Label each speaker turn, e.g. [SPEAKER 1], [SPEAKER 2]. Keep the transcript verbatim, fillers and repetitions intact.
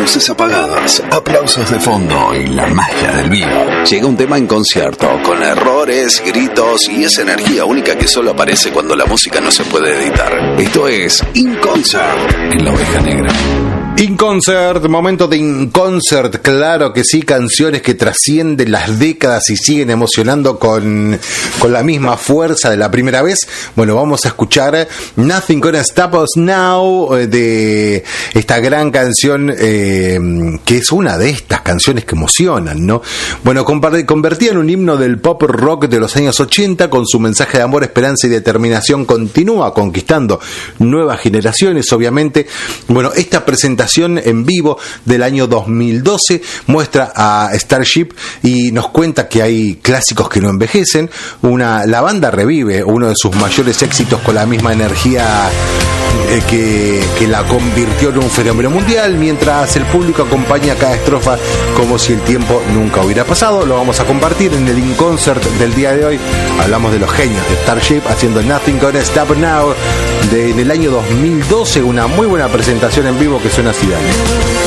[SPEAKER 1] luces apagadas, aplausos de fondo y la magia del vivo. Llega un tema en concierto, con errores, gritos y esa energía única que solo aparece cuando la música no se puede editar. Esto es In Concert en La Oveja Negra.
[SPEAKER 2] In Concert, momento de In Concert, claro que sí, canciones que trascienden las décadas y siguen emocionando con, con la misma fuerza de la primera vez. Bueno, vamos a escuchar Nothing Gonna Stop Us Now, de esta gran canción, eh, que es una de estas canciones que emocionan, ¿no? Bueno, convertida en un himno del pop rock de los años ochenta, con su mensaje de amor, esperanza y determinación, continúa conquistando nuevas generaciones, obviamente. Bueno, esta presentación en vivo del año dos mil doce muestra a Starship y nos cuenta que hay clásicos que no envejecen. Una, la banda revive uno de sus mayores éxitos con la misma energía eh, que, que la convirtió en un fenómeno mundial, mientras el público acompaña cada estrofa como si el tiempo nunca hubiera pasado. Lo vamos a compartir en el In Concert del día de hoy. Hablamos de los genios de Starship haciendo Nothing Gonna Stop Now de, en el año dos mil doce, una muy buena presentación en vivo que suena así. Dale.